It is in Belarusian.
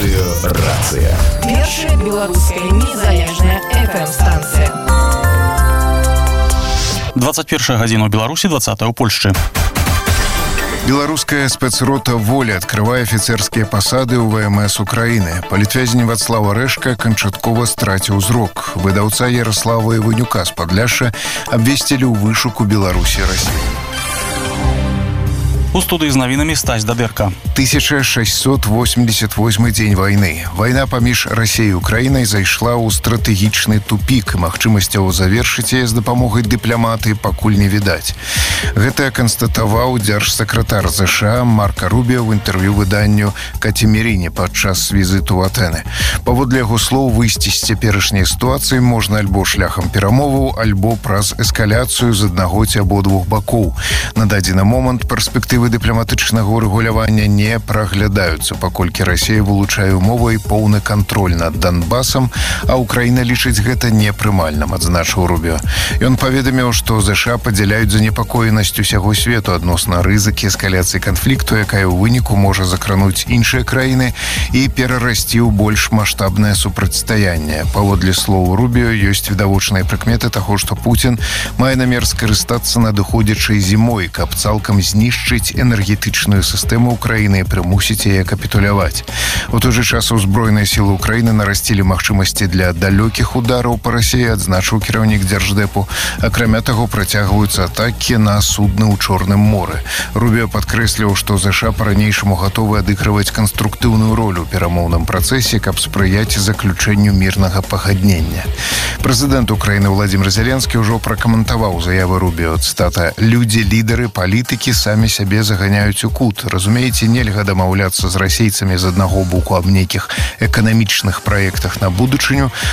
Рацыя. Першая беларуская незалежная FM-станция. 21 гадзіна ў Беларусі, 20 ў Польшчы. Беларуская спецрота «Воля» открывае офицерские посады у ВМС Украины. Палітвязень Вацлава Рэшка канчаткова страціў зрок. Выдаўца Ярослава Іванюка з Падляшша абвесцілі ў вышуку Беларусі і Расіі. У студыі з навінамі Стась Дадэрка. 1688 дзень вайны. Вайна паміж Расіяй і Украінай зайшла ў стратэгічны тупік. Магчымасцяў завершыць яе з дапамогай дыпламатыі пакуль не відаць. Гэта канстатаваў дзяржсакратар ЗША Марка Рубіо ў інтэрв'ю выданню «Каціміріне» падчас візіту ў Атэны. Паводле яго слоў, выйсці з цяперашняй сітуацыі можна альбо шляхам перамоваў, альбо праз эскаляцыю з аднаго ці абодвух бакоў. На дадзены момант перспектывы дыпламатычнага ўрэгулявання не праглядаюцца, паколькі Расія вылучае умовай поўны кантроль над Донбасам, а Украіна лічыць гэта непрымальным, адзначыў Рубіо. Ён паведаміў, што ЗША падзяляюць занепакоенасць усяго свету адносна рызыкі эскаляцыі канфлікту, якая ў выніку можа закрануць іншыя краіны і перарасці ў больш маштабнае супрацьстаянне. Паводле слоў Рубіо, ёсць відавочныя прыкметы таго, што Пуцін мае намер скарыстацца надыходзячай зімой, каб цалкам знішчыць энергетычную сістэму Украіны і прымусіць яе капітуляваць. У той жа час узброеныя сілы Украіны нарасцілі магчымасці для далёкіх удараў па Расіі, адзначыў кіраўнік Дзярждэпу. Акрамя таго, працягваюцца атакі на судны ў Чорным моры. Рубіо падкрэсліў, што ЗША па-ранейшаму гатовы адыгрываць канструктыўную ролю ў перамоўным працэсе, каб спрыяць заключэнню мірнага пагаднення. Прэзідэнт Украіны Владзімір Зеленскі ўжо пракаментаваў заявы Рубіо. Цытата: «Людзі, лідары, палітыкі самі сябе заганяюць у кут. Разумееце, нельга дамаўляцца з расейцамі з аднаго боку аб нейкіх эканамічных праектах на будучыню,